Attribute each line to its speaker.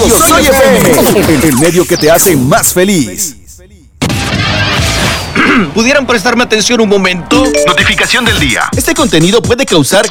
Speaker 1: Soy FM, el medio que te hace más feliz.
Speaker 2: ¿Pudieran prestarme atención un momento?
Speaker 3: Notificación del día.
Speaker 1: Este contenido puede causar